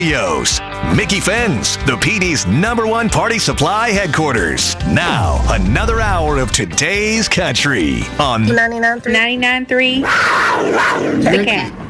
Studios. Mickey Fenn's, the PD's #1 party supply headquarters. Now, another hour of today's country on 99.3. 99.3. The Cat.